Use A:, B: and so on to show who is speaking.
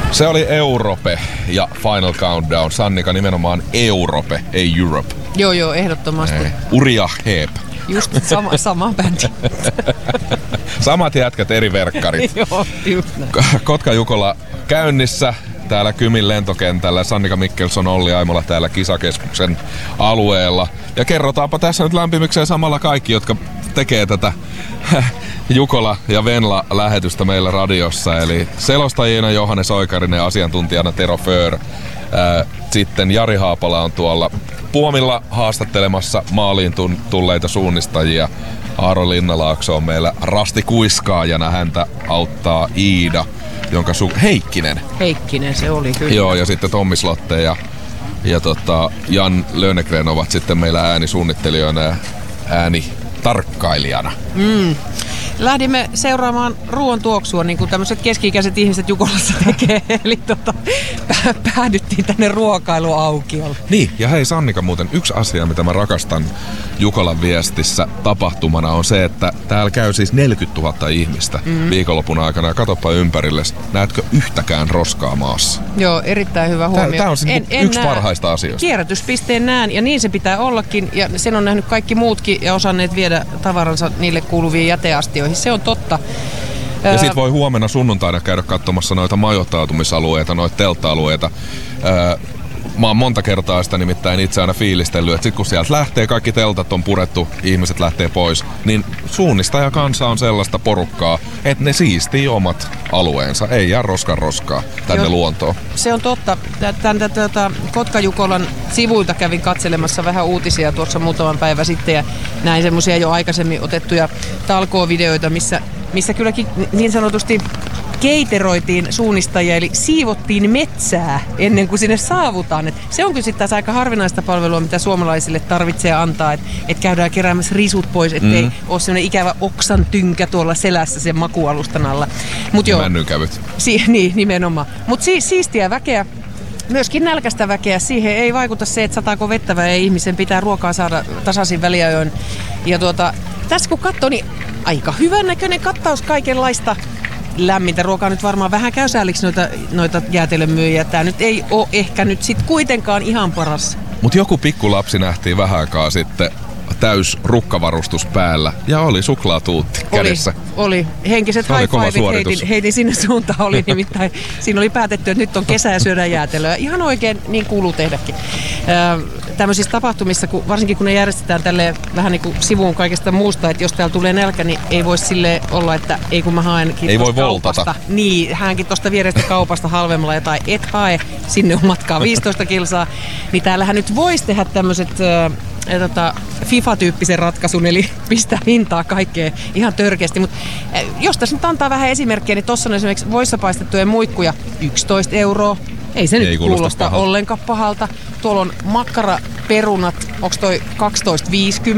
A: Se oli Europe ja Final Countdown. Sannika nimenomaan Europe, ei Europe.
B: Joo, ehdottomasti.
A: Uriah Heep.
B: Just sama bändi.
A: Samat jätkät, eri verkkarit.
B: Joo, just näin.
A: Kotka Jukola käynnissä täällä Kymin lentokentällä. Sannika Mikkelson, Olli Aimola täällä kisakeskuksen alueella. Ja kerrotaanpa tässä nyt lämpimikseen samalla kaikki, jotka tekee tätä Jukola ja Venla-lähetystä meillä radiossa. Eli selostajina Johannes Oikarinen, asiantuntijana Tero Föör. Sitten Jari Haapala on tuolla puomilla haastattelemassa maaliin tulleita suunnistajia. Aaro Linnalaakso on meillä rastikuiskaajana, häntä auttaa Iida, jonka Heikkinen
B: se oli kyllä.
A: Joo, ja sitten Tommi Slotte ja Jan Lönnegren ovat sitten meillä äänisuunnittelijoina ja äänitarkkailijana.
B: Lähdimme seuraamaan ruoan tuoksua, niin kuin tämmöiset keski-ikäiset ihmiset Jukolassa tekee. Eli päädyttiin tänne ruokailuaukiolle.
A: Niin, ja hei Sannika, muuten yksi asia, mitä mä rakastan Jukolan viestissä tapahtumana on se, että täällä käy siis 40 000 ihmistä viikonlopun aikana. Ja katoppa ympärillesi, näetkö yhtäkään roskaa maassa?
B: Joo, erittäin hyvä huomio.
A: Tämä on yksi parhaista asioista.
B: Kierrätyspisteen näen, ja niin se pitää ollakin. Ja sen on nähnyt kaikki muutkin ja osanneet viedä tavaransa niille kuuluviin jäteastioihin. Se on totta.
A: Ja sit voi huomenna sunnuntaina käydä katsomassa noita majoittautumisalueita, noita teltta-alueita. Mä oon monta kertaa sitä nimittäin itse aina fiilistellyt, että sit kun sieltä lähtee, kaikki teltat on purettu, ihmiset lähtee pois, niin suunnistajakansa on sellaista porukkaa, että ne siistii omat alueensa, ei jää roskaa tänne luontoon.
B: Se on totta. Kotka Jukolan sivuilta kävin katselemassa vähän uutisia tuossa muutaman päivän sitten ja näin semmosia jo aikaisemmin otettuja talkoovideoita, missä kylläkin niin sanotusti keiteroitiin suunnistajia, eli siivottiin metsää ennen kuin sinne saavutaan. Se on kyllä sitten taas aika harvinaista palvelua, mitä suomalaisille tarvitsee antaa, että käydään keräämässä risut pois, ettei ole semmoinen ikävä oksan tynkä tuolla selässä sen makualustan alla.
A: Männykävyt.
B: Niin, nimenomaan. Mutta siistiä väkeä. Myöskin nälkäistä väkeä. Siihen ei vaikuta se, että sataako vettä vai ei. Ihmisen pitää ruokaa saada tasaisin väliajoin. Ja tässä kun katsoo, niin aika hyvän näköinen kattaus kaikenlaista lämmintä ruokaa. Nyt varmaan vähän käy sääliksi noita jäätelönmyyjiä. Tää nyt ei ole ehkä nyt sit kuitenkaan ihan paras.
A: Mut joku pikkulapsi nähtiin vähän aikaa sitten täys rukkavarustus päällä ja oli suklaatuutti kädessä.
B: Oli. Henkiset high-fiveit heitin sinne suuntaan. Oli nimittäin. Siinä oli päätetty, että nyt on kesä ja syödään jäätelöä. Ihan oikein niin kuuluu tehdäkin. Tämmöisissä tapahtumissa, varsinkin kun ne järjestetään tälleen vähän niin kuin sivuun kaikesta muusta, että jos täällä tulee nälkä, niin ei voi silleen olla, että ei kun mä haenkin
A: ei voi
B: kaupasta.
A: Voltata.
B: Niin, haenkin tuosta vierestä kaupasta halvemmalla jotain. Et hae, sinne on matkaa 15 kilsaa. Niin täällähän nyt voisi tehdä tämmöiset FIFA-tyyppisen ratkaisun, eli pistää hintaa kaikkea ihan törkeästi. Mutta jos tässä nyt antaa vähän esimerkkiä, niin tuossa on esimerkiksi voissa paistettuja muikkuja 11 €. Ei se nyt kuulosta ollenkaan pahalta. Tuolla on makkaraperunat, onko toi 12,50?